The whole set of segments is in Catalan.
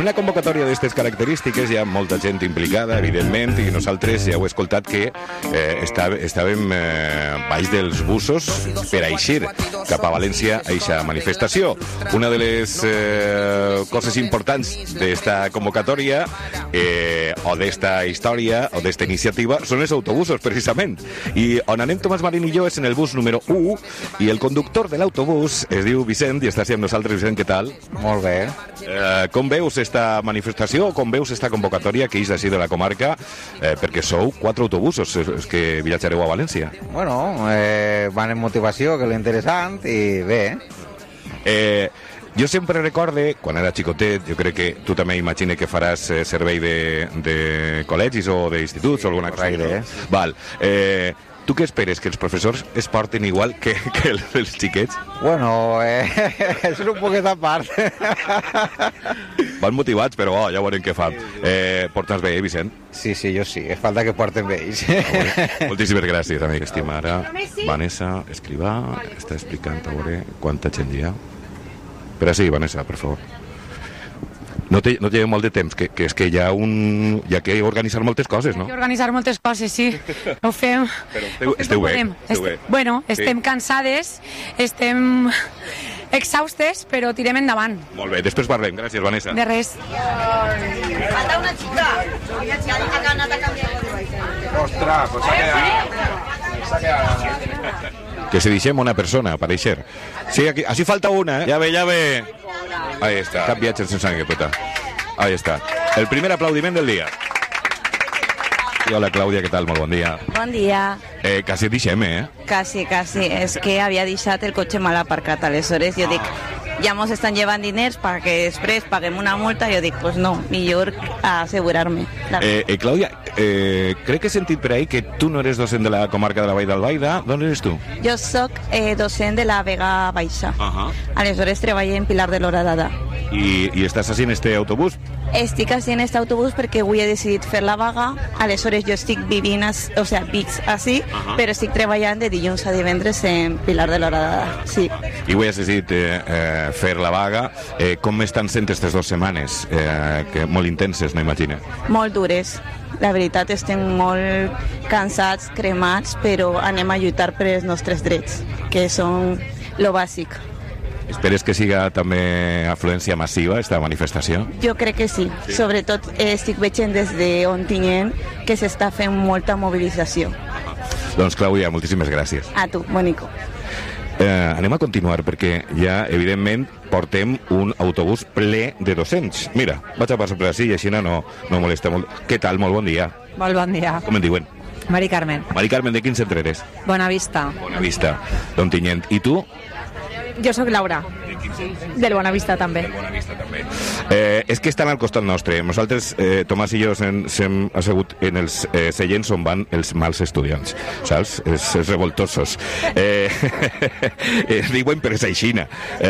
una convocatòria d'aquestes característiques hi ha molta gent implicada, evidentment, i nosaltres ja heu escoltat que estàvem baix dels busos per eixir cap a València a eixa manifestació. Una de les coses importants d'esta convocatòria o d'esta història o d'esta iniciativa són els autobusos, precisament. I on anem Tomàs Marín i jo és en el bus número 1 i el conductor de l'autobús es diu Vicent i està així amb nosaltres. Vicent, què tal? Molt bé. Com veus esta manifestació o com veus esta convocatòria que és d'ací de la comarca? Perquè sou 4 autobusos que viatjareu a València. Bueno, van en motivació, que és interessant, i bé. Jo sempre recorde, quan era xicotet, jo crec que tu també imagina que faràs servei de col·legis o d'instituts o alguna cosa. Correcte. Val. Tu què esperes? Que els professors es porten igual que els xiquets? Bueno, és un poquet a part. Van motivats, però ja veurem què fan. Portes bé, Vicent? Sí, jo sí. És falta que porten bé ells. Moltíssimes gràcies, amic. Estimada Vanessa Escrivà està explicant a veure quanta gent hi ha. Però sí, Vanessa, per favor. No té molt de temps, que és que hi ha que organitzar moltes coses, no? Hi ha que organitzar moltes coses, sí. Ho fem. Però esteu bé. Bueno, estem cansades, estem exhaustes, però tirem endavant. Molt bé, després parlem. Gràcies, Vanessa. De res. Falta una xica. Ha anat a canviar. Ostres, pues s'ha quedat. Que se deixem una persona, per eixer. Sí, aquí, així falta una, ¿eh? Ya ve. Ahí está. Cap viatge sense anècdota. Ahí está. El primer aplaudiment del dia. I hola, Clàudia, què tal? Molt bon dia. Bon dia. Quasi et deixem, eh? Quasi. És que havia deixat el cotxe mal aparcat. Aleshores jo dic, ja mos estan llevant diners perquè després paguem una multa. Jo dic, pues no, millor assegurar-me. Clàudia, crec que he sentit per ahí que tu no eres docent de la comarca de la Vall d'Albaida. D'on eres tu? Jo soc docent de la Vega Baixa. Aleshores treballo en Pilar de l'Horadada. I estàs així en este autobús? Estic així en este autobús perquè avui he decidit fer la vaga. Aleshores jo estic vivint, vic així, però estic treballant de dilluns a divendres en Pilar de l'Horadada. Sí. I avui has decidit fer la vaga. Com estan sent aquestes 2 setmanes? Que molt intenses, no imagina? Molt dures. La veritat, estem molt cansats, cremats, però anem a lluitar per els nostres drets, que són lo bàsic. Esperes que siga també afluència massiva, esta manifestació? Jo crec que sí. Sobretot estic veient des d'Ontinyent que s'està fent molta mobilització. Doncs, Clàudia, moltíssimes gràcies. A tu, bonico. Anem a continuar perquè ja, evidentment, portem un autobús ple de docents. Mira, vaig a passar per així i així no molesta molt. Què tal? Molt bon dia. Molt bon dia. Com en diuen? Mari Carmen. Mari Carmen, de quin centre eres? Bonavista. Bonavista, d'Ontinyent. I tu? Jo sóc Laura. Del Bonavista també. És que estan al costat nostre. Nosaltres, Tomàs i jo, s'hem assegut en els seients on van els mals estudiants, saps? Els revoltosos. Diuen per esa aixina.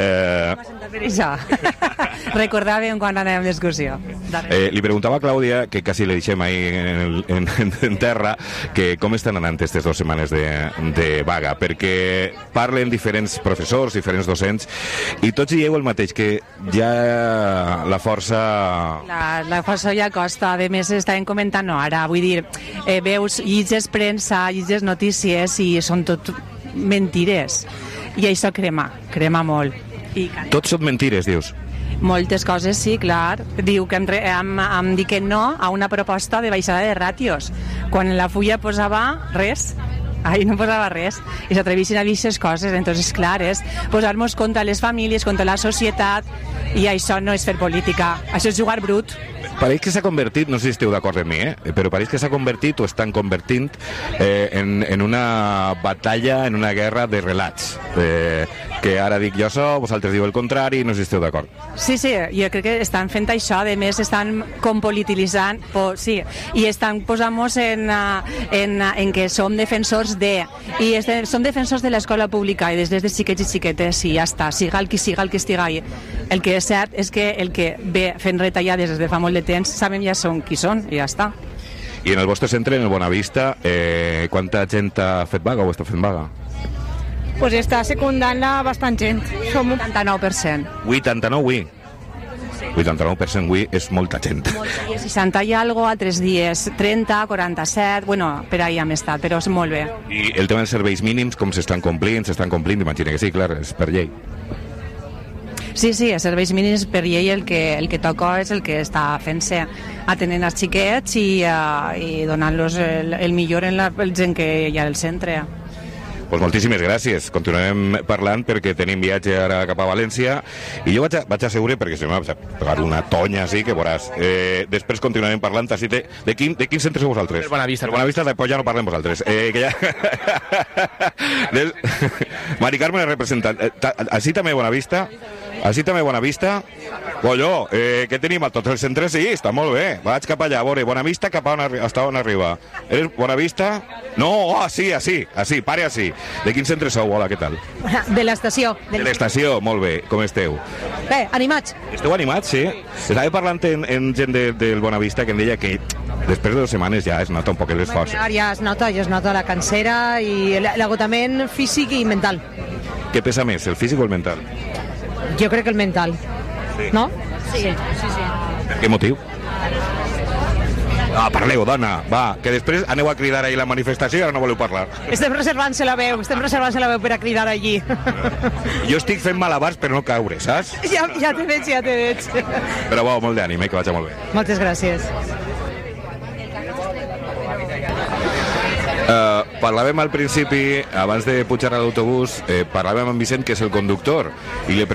Recordàvem quan anàvem d'excursió. Li preguntava a Clàudia, que quasi le deixem ahí en terra, que com estan anant aquestes 2 setmanes de vaga, perquè parlen diferents professors, diferents docents, i tots dieu el mateix, que ja la força... La força ja costa. A més, estàvem comentant ara, vull dir, veus, llitges premsa, llitges notícies, i són tot mentires. I això crema molt. Tot són mentires, dius? Moltes coses, sí, clar. Diu que em dic que no a una proposta de baixada de ràtios, quan en la fulla posava res. Ahí no posava res, i s'atreveixen a dir aquestes coses. Entonces, clar, és posar-nos contra les famílies, contra la societat, i això no és fer política, això és jugar brut. Pareix que s'ha convertit, no sé si esteu d'acord amb mi, però pareix que s'ha convertit o estan convertint en una batalla, en una guerra de relats. Que ara dic jo això, vosaltres diu el contrari, no sé si esteu d'acord. Sí, jo crec que estan fent això, a més estan com polititzant, sí, i estan posant-nos en que som defensors i som defensors de l'escola pública i des de xiquets i xiquetes, i ja està, siga el que estigui. El que és cert és que el que ve fent retallades des de fa molt de temps, sabem ja són qui són, i ja està. I en el vostre centre, en el Bonavista, quanta gent ha fet vaga o està fent vaga? Pues està secundant-la bastant gent. Som un 89%. 89, oui. 89% avui és molta gent. 60 i algo, altres dies 30, 47, bueno, per ahí hem estat, però és molt bé. I el tema dels serveis mínims, com s'estan complint, imagina que sí, clar, és per llei. Sí, els serveis mínims per llei el que toca és el que està fent-se, atenent els xiquets i donant-los el millor en la gent que hi ha al centre. Pues moltíssimes gràcies. Continuem parlant perquè tenim viatge ara cap a València i jo vaig assegurar, perquè se m'ha pegat una tonya així que veuràs. Després continuarem parlant així de quin centre sou vosaltres? El Bonavista. El Bonavista, després ja no parlem vosaltres. Que ja... Mari Carmen és representant. Així també Bonavista? Així també Bonavista? Colló, què tenim a tots els centres? Sí, està molt bé. Vaig cap allà, a veure, Bonavista cap a on arriba. Eres Bonavista? No, sí, pare així. De quin centre sou? Hola, què tal? De l'estació. De l'estació, molt bé. Com esteu? Bé, animats. Esteu animats, sí? Estava parlant en gent del Bonavista que em deia que després de 2 setmanes ja es nota un poc l'esforç. Ja es nota la cansera i l'agotament físic i mental. Què pesa més, el físic o el mental? Jo crec que el mental. Sí. No? Sí. Per què motiu? Parleu, dona, va, que després aneu a cridar ahir la manifestació i ara no voleu parlar. Estem reservant-se la veu per a cridar allí. Jo estic fent malabars per no caure, saps? Ja te veig. Però va, molt d'ànim, que vagi molt bé. Moltes gràcies. Parlàvem al principi, abans de pujar a l'autobús, parlàvem amb Vicent, que és el conductor, i li